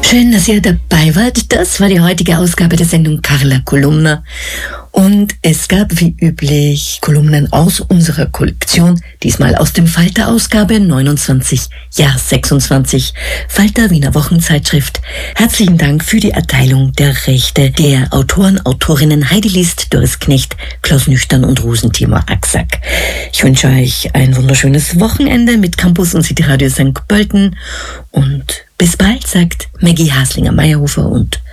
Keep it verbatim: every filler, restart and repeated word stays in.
Schön, dass ihr dabei wart. Das war die heutige Ausgabe der Sendung Carla Kolumna. Und es gab wie üblich Kolumnen aus unserer Kollektion, diesmal aus dem Falter-Ausgabe neunundzwanzig, Jahr sechsundzwanzig, Falter Wiener Wochenzeitschrift. Herzlichen Dank für die Erteilung der Rechte der Autoren, Autorinnen Heidi List, Doris Knecht, Klaus Nüchtern und Rosentimor Axack. Ich wünsche euch ein wunderschönes Wochenende mit Campus und City Radio Sankt Pölten und bis bald, sagt Maggie Haslinger-Meyerhofer und